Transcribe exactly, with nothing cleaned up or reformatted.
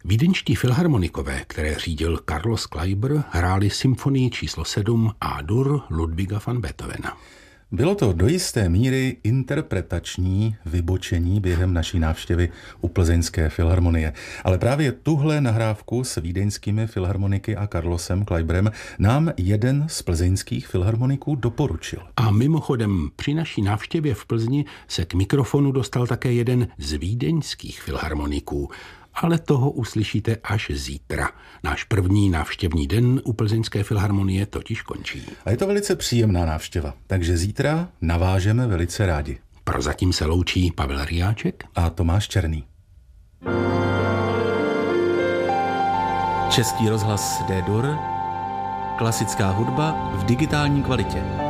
Vídeňští filharmonikové, které řídil Carlos Kleiber, hráli symfonii číslo sedm A-dur Ludwiga van Beethovena. Bylo to do jisté míry interpretační vybočení během naší návštěvy u Plzeňské filharmonie. Ale právě tuhle nahrávku s vídeňskými filharmoniky a Carlosem Kleiberem nám jeden z plzeňských filharmoniků doporučil. A mimochodem při naší návštěvě v Plzni se k mikrofonu dostal také jeden z vídeňských filharmoniků. Ale toho uslyšíte až zítra. Náš první návštěvní den u Plzeňské filharmonie totiž končí. A je to velice příjemná návštěva, takže zítra navážeme velice rádi. Prozatím se loučí Pavel Riáček a Tomáš Černý. Český rozhlas D-dur, klasická hudba v digitální kvalitě.